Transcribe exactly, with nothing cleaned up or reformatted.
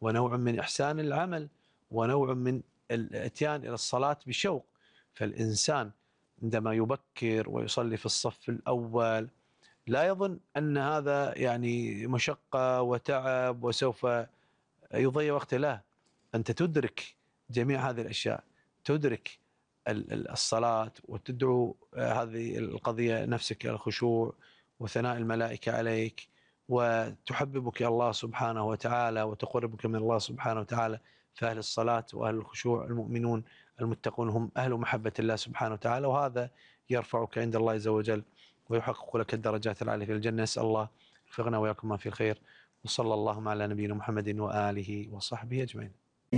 ونوع من إحسان العمل، ونوع من الاتيان إلى الصلاة بشوق. فالإنسان عندما يبكر ويصلي في الصف الأول لا يظن أن هذا يعني مشقة وتعب وسوف يضيع وقته، لا، أنت تدرك جميع هذه الأشياء، تدرك الصلاة وتدعو هذه القضية نفسك إلى الخشوع وثناء الملائكة عليك، وتحببك الله سبحانه وتعالى وتقربك من الله سبحانه وتعالى. فأهل الصلاة وأهل الخشوع المؤمنون المتقون هم أهل محبة الله سبحانه وتعالى، وهذا يرفعك عند الله عز وجل ويحقق لك الدرجات العالية في الجنة. نسأل الله يوفقنا وإياكم ما في الخير، وصلى اللهم على نبينا محمد وآله وصحبه أجمعين.